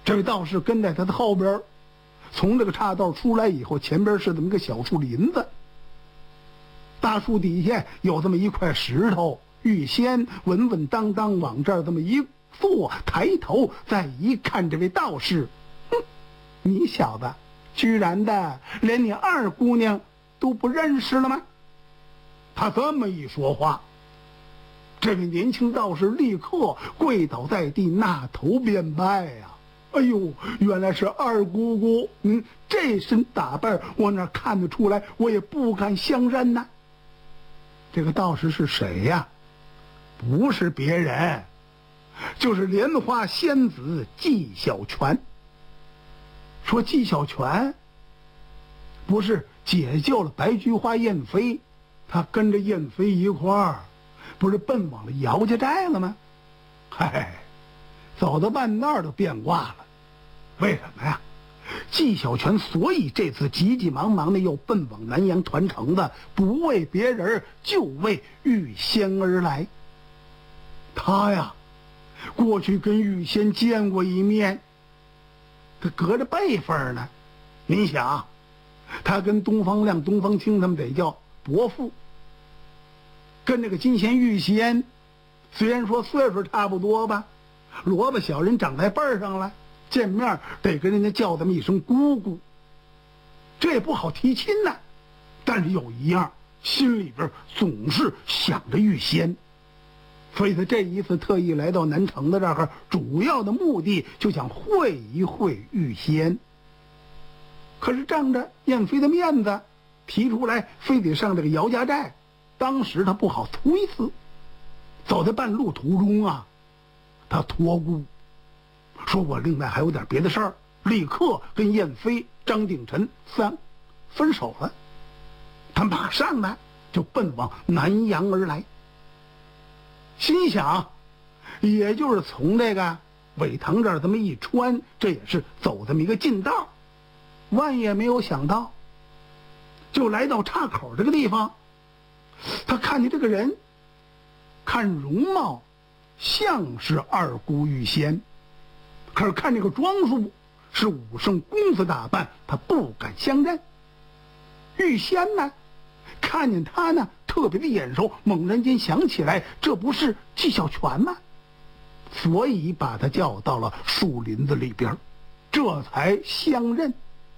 这位道士跟在他的后边，从这个岔道出来以后，前边是这么一个小树林子，大树底下有这么一块石头，玉仙稳稳当当往这儿这么一坐，抬头再一看这位道士，你小子居然的连你二姑娘都不认识了吗？他这么一说话，这位年轻道士立刻跪倒在地，纳头便拜呀！哎呦，原来是二姑姑，这身打扮我哪看得出来，我也不敢相认呐。这个道士是谁呀？不是别人，就是莲花仙子纪晓泉。说纪晓泉不是解救了白菊花燕飞，他跟着燕飞一块儿不是奔往了姚家寨了吗？嗨，走到半道都变卦了。为什么呀？纪晓泉所以这次急急忙忙的又奔往南阳团城的，不为别人，就为玉仙而来。他呀，过去跟玉仙见过一面，他隔着辈分呢。您想，他跟东方亮、东方青他们得叫伯父，跟这个金仙玉仙，虽然说岁数差不多吧，萝卜小人长在辈儿上了，见面得跟人家叫这么一声姑姑，这也不好提亲呐。但是有一样，心里边总是想着玉仙，所以他这一次特意来到南城的这儿，主要的目的就想会一会玉仙。可是仗着燕飞的面子，提出来非得上这个姚家寨，当时他不好推辞。走在半路途中啊，他托孤说，我另外还有点别的事儿，立刻跟燕飞、张鼎臣分手了。他马上呢就奔往南阳而来，心想也就是从这个苇塘这儿这么一穿，这也是走这么一个近道。万也没有想到，就来到岔口这个地方，他看见这个人，看容貌像是二姑玉仙，可是看这个装束是武圣公子打扮，他不敢相认。玉仙呢，看见他呢特别的眼熟，猛然间想起来，这不是纪晓泉吗？所以把他叫到了树林子里边，这才相认。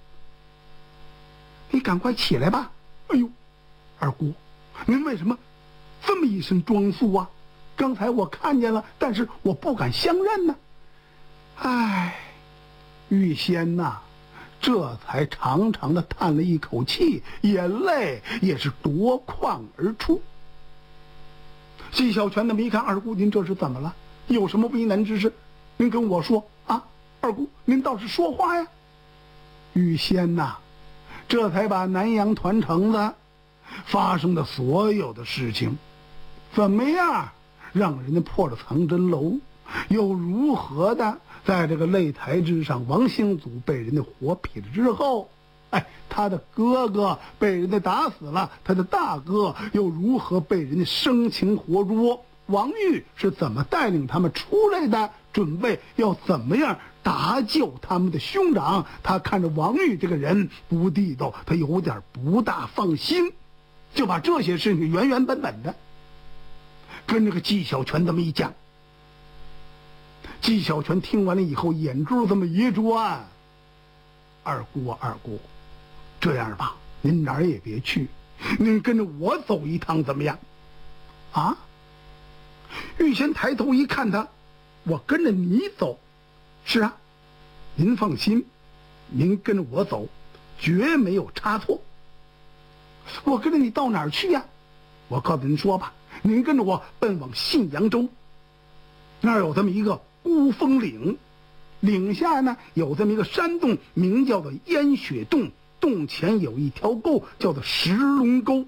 你赶快起来吧！哎呦，二姑，您为什么这么一身装束啊？刚才我看见了，但是我不敢相认呢。唉，玉仙呐，这才长长的叹了一口气，眼泪也是夺眶而出。纪晓泉那么一看，二姑您这是怎么了？有什么为难之事？您跟我说啊！二姑您倒是说话呀！玉仙呐，这才把南阳团城的发生的所有的事情，怎么样让人家破了藏真楼，又如何的在这个擂台之上，王兴祖被人家活劈了之后，他的哥哥被人家打死了，他的大哥又如何被人家生擒活捉，王玉是怎么带领他们出来的，准备要怎么样搭救他们的兄长。他看着王玉这个人不地道，他有点不大放心，就把这些事情原原本本的跟这个纪晓泉这么一讲。纪晓泉听完了以后，眼珠这么一转，二姑啊二姑，这样吧，您哪儿也别去，您跟着我走一趟怎么样？啊？玉仙抬头一看他，我跟着你走。是啊，您放心，您跟着我走，绝没有差错。我跟着你到哪儿去呀？我告诉您说吧，您跟着我奔往信阳州，那儿有这么一个孤峰岭，岭下呢有这么一个山洞，名叫做烟雪洞，洞前有一条沟，叫做石龙沟。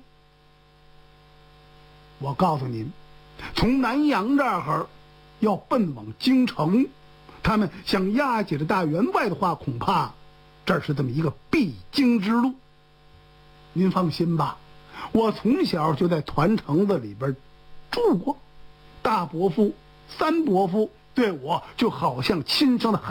我告诉您，从南阳这儿要奔往京城，他们想押解着大员外的话，恐怕这是这么一个必经之路。您放心吧，我从小就在团城子里边住过，大伯父、三伯父对我就好像亲生的孩子。